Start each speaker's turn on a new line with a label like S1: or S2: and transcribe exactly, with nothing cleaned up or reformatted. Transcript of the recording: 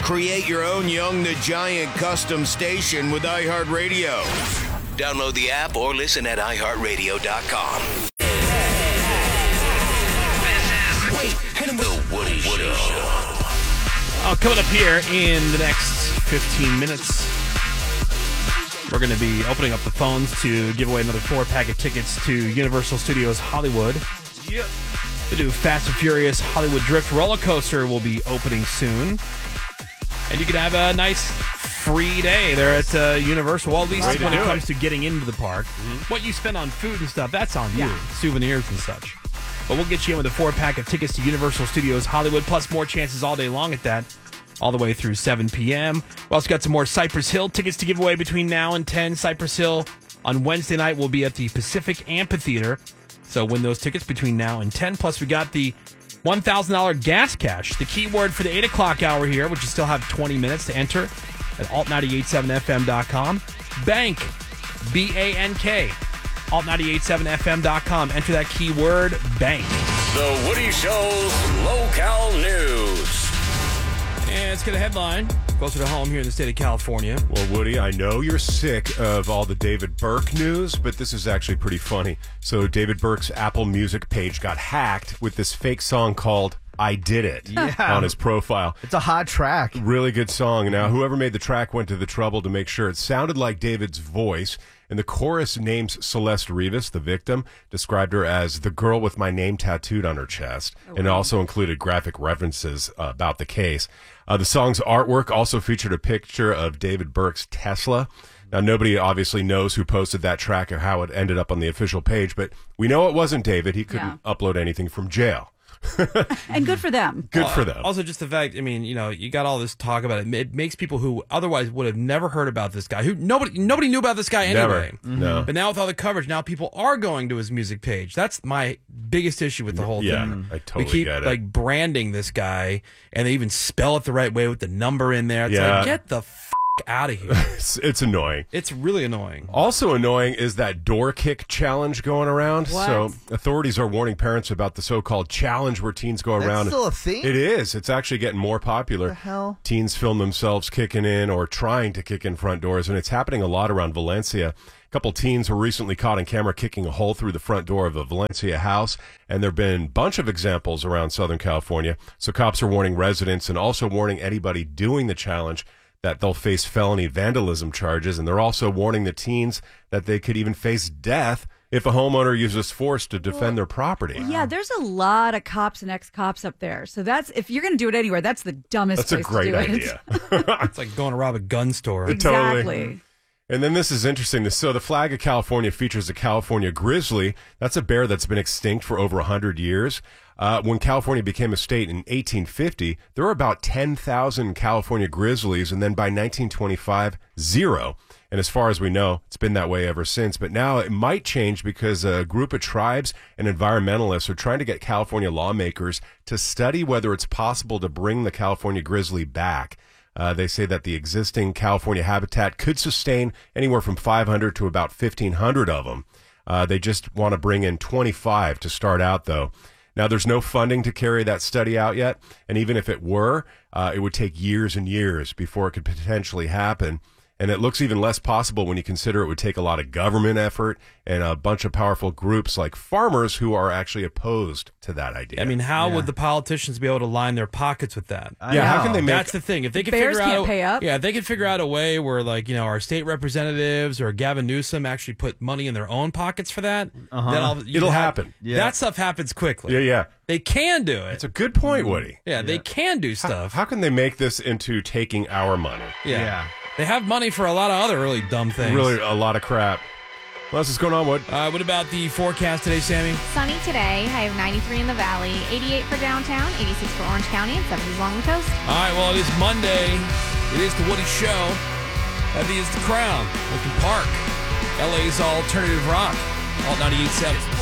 S1: Create your own Young the Giant custom station with iHeartRadio. Download the app or listen at i heart radio dot com. This is The Woody Show.
S2: Oh, coming up here in the next fifteen minutes, we're going to be opening up the phones to give away another four-pack of tickets to Universal Studios Hollywood. Yep. The new Fast and Furious Hollywood Drift roller coaster will be opening soon. And you can have a nice free day there at uh, Universal. Well, at least when it comes it. to getting into the park. Mm-hmm. What you spend on food and stuff, that's on yeah. you. Souvenirs and such. But we'll get you in with a four-pack of tickets to Universal Studios Hollywood, plus more chances all day long at that, all the way through seven p.m. We also got some more Cypress Hill tickets to give away between now and ten. Cypress Hill on Wednesday night will be at the Pacific Amphitheater. So win those tickets between now and ten. Plus, we got the one thousand dollars gas cash, the keyword for the eight o'clock hour here, which you still have twenty minutes to enter at alt nine eight seven f m dot com. Bank, B A N K, alt nine eight seven f m dot com. Enter that keyword, bank.
S3: The Woody Show's Local News.
S2: And let's get a headline closer to home here in the state of California.
S4: Well, Woody, I know you're sick of all the David Burke news, but this is actually pretty funny. So David Burke's Apple Music page got hacked with this fake song called I Did It
S5: yeah.
S4: on his profile.
S5: It's a hot track.
S4: Really good song. Now, whoever made the track went to the trouble to make sure it sounded like David's voice. And the chorus names Celeste Rivas, the victim, described her as the girl with my name tattooed on her chest, oh, and it also included graphic references uh, about the case. Uh, the song's artwork also featured a picture of David Burke's Tesla. Now, nobody obviously knows who posted that track or how it ended up on the official page, but we know it wasn't David. He couldn't yeah. upload anything from jail.
S6: And good for them.
S4: Good
S2: uh,
S4: for them.
S2: Also, just the fact, I mean, you know, you got all this talk about it. It makes people who otherwise would have never heard about this guy, who nobody nobody knew about this guy anyway.
S4: Never. Mm-hmm. No.
S2: But now with all the coverage, now people are going to his music page. That's my biggest issue with the whole
S4: yeah,
S2: thing.
S4: I totally
S2: we keep
S4: get it.
S2: like branding this guy, and they even spell it the right way with the number in there. It's
S4: yeah.
S2: like, get the f- out of here.
S4: it's, it's annoying.
S2: It's really annoying.
S4: Also annoying is that door kick challenge going around.
S6: What?
S4: So authorities are warning parents about the so-called challenge where teens go
S5: That's
S4: around.
S5: still a thing?
S4: It is. It's actually getting more popular.
S5: What the hell?
S4: Teens film themselves kicking in or trying to kick in front doors, and it's happening a lot around Valencia. A couple teens were recently caught on camera kicking a hole through the front door of a Valencia house, and there have been a bunch of examples around Southern California. So cops are warning residents and also warning anybody doing the challenge that they'll face felony vandalism charges, and they're also warning the teens that they could even face death if a homeowner uses force to defend well, their property.
S6: Yeah, there's a lot of cops and ex-cops up there. So that's, if you're going to do it anywhere, that's the dumbest
S4: that's
S6: place to do
S4: That's a great idea.
S2: It's like going to rob a gun store.
S6: Exactly.
S4: Totally. And then this is interesting. So the flag of California features a California grizzly. That's a bear that's been extinct for over one hundred years. Uh, when California became a state in eighteen fifty, there were about ten thousand California grizzlies, and then by nineteen twenty-five, zero. And as far as we know, it's been that way ever since. But now it might change because a group of tribes and environmentalists are trying to get California lawmakers to study whether it's possible to bring the California grizzly back. Uh, they say that the existing California habitat could sustain anywhere from five hundred to about fifteen hundred of them. Uh, they just want to bring in twenty-five to start out, though. Now, there's no funding to carry that study out yet, and even if it were, uh, it would take years and years before it could potentially happen. And it looks even less possible when you consider it would take a lot of government effort and a bunch of powerful groups like farmers who are actually opposed to that idea.
S2: I mean, how
S5: Yeah.
S2: would the politicians be able to line their pockets with that?
S5: I
S4: yeah,
S5: know.
S4: how can they make...
S2: That's the thing. If they could
S6: Bears
S2: figure out,
S6: can't
S2: a,
S6: pay up.
S2: yeah, if they could figure out a way where, like, you know, our state representatives or Gavin Newsom actually put money in their own pockets for that,
S5: Uh-huh.
S2: then I'll, you
S4: It'll
S2: have-
S4: happen.
S5: Yeah.
S2: That stuff happens quickly.
S4: Yeah, yeah.
S2: They can do it.
S4: It's a good point, Woody.
S2: yeah, they can do
S4: How,
S2: stuff.
S4: how can they make this into taking our money?
S2: yeah.
S5: Yeah.
S2: They have money for a lot of other really dumb things.
S4: Really, a lot of crap. What else is going on, Wood?
S2: Uh, what about the forecast today, Sammy?
S7: Sunny today. I have ninety-three in the valley, eighty-eight for downtown, eighty-six for Orange County, and seventies along the coast.
S2: All right, well, it is Monday. It is the Woody Show. That is the Crown, Lincoln Park, L A's alternative rock, Alt ninety-eight point seven.